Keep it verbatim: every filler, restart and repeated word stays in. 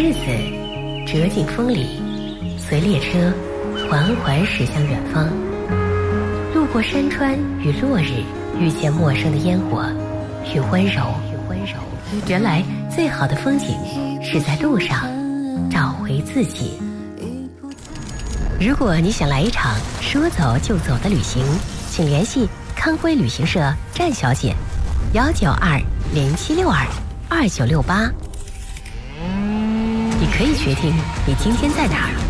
日子折进风里，随列车缓缓驶向远方。路过山川与落日，遇见陌生的烟火与温柔。原来最好的风景是在路上找回自己。如果你想来一场说走就走的旅行，请联系康辉旅行社战小姐，幺九二零七六二二九六八。你可以决定你今天在哪儿。